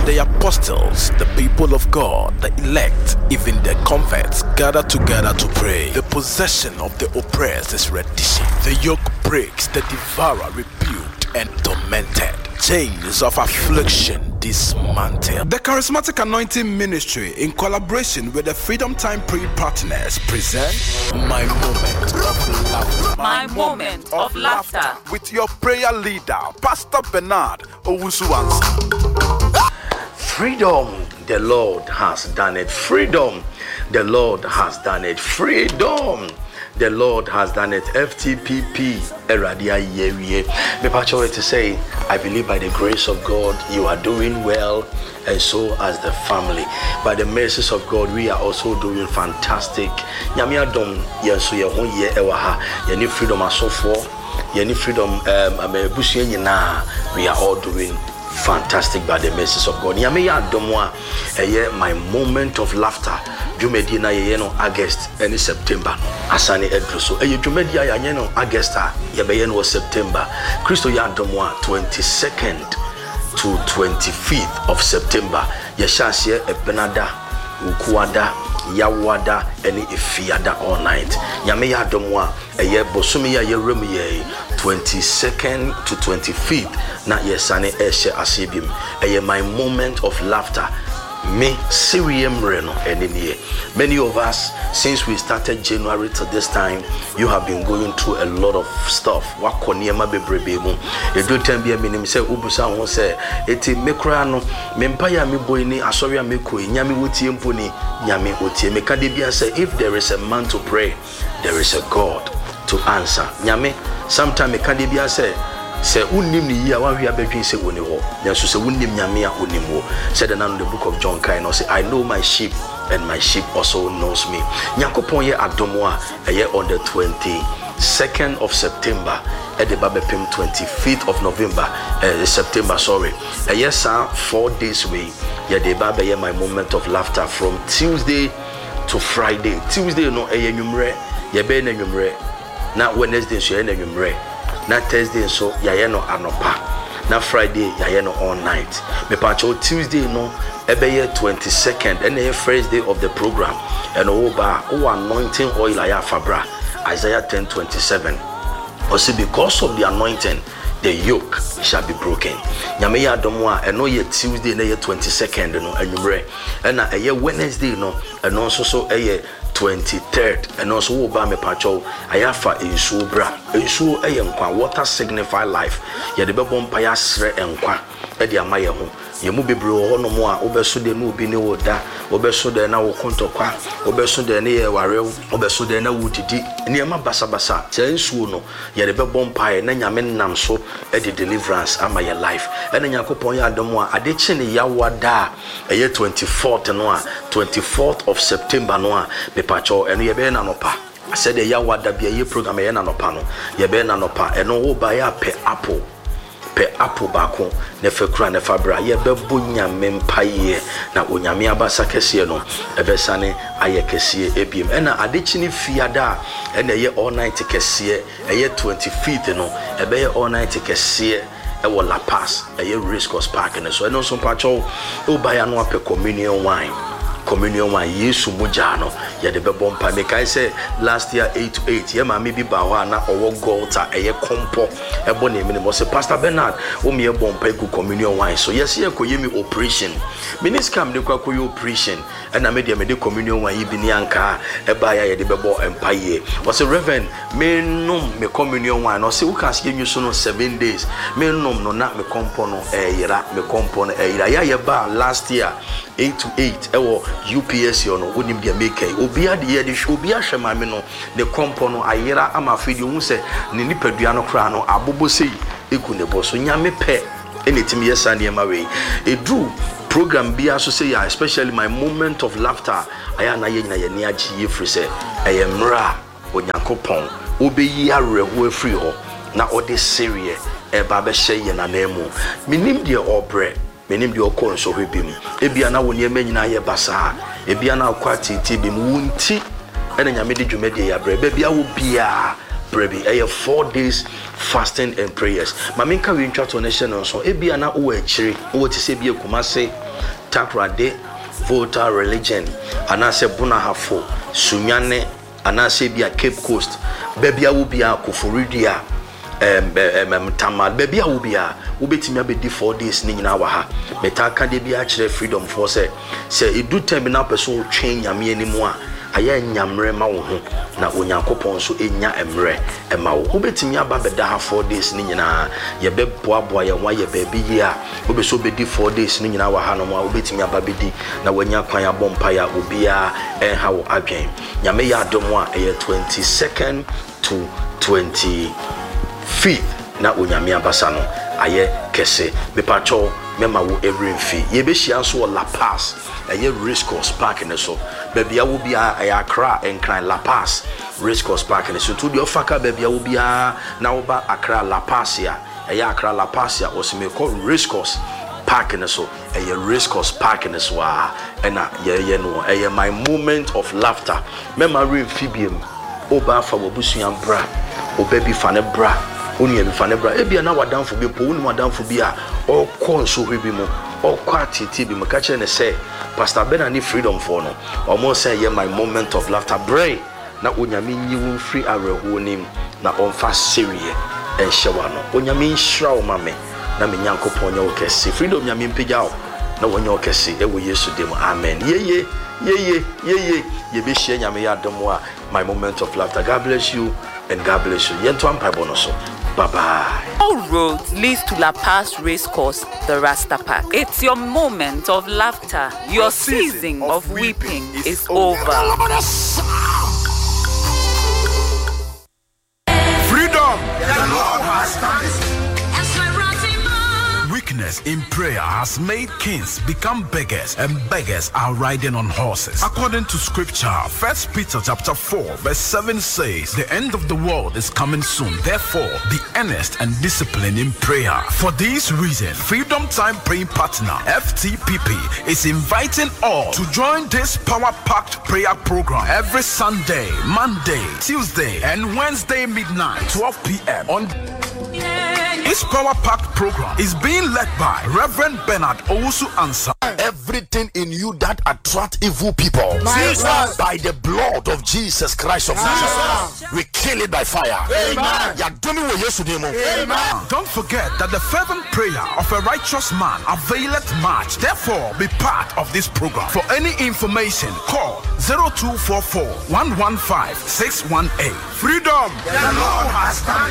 the apostles, the people of God, the elect, even the converts gather together to pray. The possession of the oppressed is reddition. The yoke breaks, the devourer rebuked and tormented. Chains of affliction dismantled. The Charismatic Anointing Ministry, in collaboration with the Freedom Time Prayer Partners, present My Moment of Laughter. My Moment of Laughter. With your prayer leader, Pastor Bernard Owusu-Ansah. Freedom, the Lord has done it. Freedom, the Lord has done it. Freedom, the Lord has done it. FTPP, Eradia Yewie. Me pacho to say, I believe by the grace of God, you are doing well, and so as the family. By the mercies of God, we are also doing fantastic. Nyame adom yenso ye ho ye ewa ha. Ye ni freedom asofo, ye ni freedom amebusu nyina. We are all doing fantastic by the mercies of God. Nyame ya adom a my moment of laughter. Jumedi na ye no August and September. Asane edru so jumedi ya ye no August ye be ye no September. Christo ya adom 22nd to 25th of September. Ye shase ebenada ukuada yawada eni ifiada all night. Nyame ya adom a bosumi ya ye remu ye 22nd to 25th na yesane eshe asibim. My moment of laughter. Me Sirium Reno and many of us, since we started January to this time, you have been going through a lot of stuff. Wakoniema bebrebe. You do tell me a minimum say Ubusa won't say eti mekrano mempaya mi boyni asoria meko nyami wuti emponi nyami wuti mekadebia say if there is a man to pray, there is a God to answer. Nyame sometime mekadebia say unim ni ya wa hwia bedwin se woni ho nso se unim nyame a onim ho said the book of John Kai no say I know my sheep and my sheep also knows me. Nyakopon ye adomo a on the 22nd of September at the Babepim 25th of November September sorry yes 4 days away ye the Baba ye my moment of laughter from Tuesday to Friday. Tuesday no enwumre ye be na enwumre na Wednesday so ye na enwumre na Thursday so yaye no anopa na Friday yaye no all night. Me pacho Tuesday no ebeye 22nd and the first day of the program and oba anointing oil aya fabra Isaiah 10:27 also because of the anointing the yoke shall be broken. Nyame ya domo a eno ye Tuesday na ye 22nd no anwumre and na eye Wednesday no eno so eye 23rd and also oba me pacho ayafa ensuo bra ensuo nkwa water signify life ye de bebo mpa ya sre nkwa e de amaye ho ye mu bebre ho no mo a obeso de na obi ne woda obeso de na wo kontokwa obeso de ne ye warew obeso de na wudidi ne ma basabasa che ensuo no ye de bebo mpa na nyame nam so e de deliverance amaye life e na yakopon ya adom a ade chi ne yawada e ye 24th no a 24th of September no a pacho eno ye be na nopa I said the yawada bia ye program ye na nopa no ye be na nopa eno wo ba ya pe apple bako ne fekura ne fabra ye be bonya mempaye na onyame abasa kese no ebesane aye kese ebiem ena adechi ne fiada ena ye all night kese ye 25th no ebe ye all night kese ewo La Paz ye Race Course Park ne so eno so pacho o ba ya no ape communion wine Yesu mujano ya de bebo mpa me kai say last year 8 to 8 ye ma me bi ba ho na owo golta eye kompo ebo na emi mo say Pastor Bernard o me e bompa egu communion wine so yes ye ko yemi operation miniscam de kwa koyo operation and na me de communion wine bi ni anka e ba ya ye de bebo empa ye was a reverend me nom me communion wine no say who can see you so no 7 days me nom no na me kompo no yira me kompo no yira ya ye ba last year 8 to 8 ewo UPS yo no wonim bia make obi ade ye de obi ahwe mame no the kompo no ayera ama fidi hu se ne nipadua no kra no abobo sei eku ne bo so nyame pe anytime yesa ne ma we edu program bia so say especially my moment of laughter aya na ye nyina ye ne agi ye free se eyemra onyankopon obeyi areho afiri ho na ode serie e ba be hye ye na nemu minim de obre menim de okon so hwebim ebia na woni emanyina ye basa ebia na akwati ti bim wunti ena nyame de dwumade ya bre bia wo bia Brebi, 4 days fasting and prayers. Maminka we intro to nation so ebi ana o echiri o ti se bi Kumase Takrade Volta Religion anase Bunahafo Sunyane anase bi Cape Coast baby a wo bia Koforidia Tamad baby a wo bia wo betimi abedi 4 days ni nyina wa ha metaka de bia kire freedom for say edu time na person twen nyame animu a aya nyamre ma wo ho na onyankopon so enya emre ema wo betimi aba beda ha 4 days ni nyina ye beboaboa ye wa ye baby yi a wo be so bedi 4 days ni nyina wa ha no mo betimi aba bedi na wanya kwan abompa ya obia ha wo adwen nyame ya adom a 22nd to 25th na onyame abasa no aye kese bepacho mema wo every fee ye be hia so La Paz aye Race Course Park ne so baby a wo bia aye Accra enkran La Paz Race Course Park ne so to the ofaka baby a wo bia na wo ba Accra La Paz ya aye Accra La Paz ya osime ko Race Course Park ne so aye Race Course Park ne so a na ye no aye my moment of laughter mema refibiem oba fa wobusuan bra obabi fa ne bra oni e fa ne bra e bia na wadanfo bi po oni wadanfo bi a o konso hwe bi mu o kwatiti bi maka kire ne say Pastor Benani freedom for no omo say ye my moment of laughter bray na onyame nyi wo free areho nim na onfa serie en hyewa no onyame nhira o mame na me nyankopon nya wo kese freedom nyame mpegya na wonye wo kese e wo Yesu dem amen ye be share nyame ya dom a my moment of laughter. God bless you and God bless you. Yento ampa bonoso. Bye bye. All roads leads to La Paz Race Course, the Rasta Park. It's your moment of laughter. Your season of weeping is over. Freedom! The Lord has done it. Weakness in prayer has made kings become beggars, and beggars are riding on horses. According to scripture, 1 Peter chapter 4 verse 7 says, the end of the world is coming soon. Therefore, be earnest and disciplined in prayer. For this reason, Freedom Time Praying Partner, FTPP, is inviting all to join this power-packed prayer program every Sunday, Monday, Tuesday, and Wednesday midnight, 12 p.m. on this power-packed program is being led by Reverend Bernard Owusu Ansah. Everything in you that attract evil people, Jesus, by the blood of Jesus Christ of Nazareth, we kill it by fire. Amen. Amen. Don't forget that the fervent prayer of a righteous man availeth much. Therefore, be part of this program. For any information, call 0244 115 618. Freedom! The Lord has done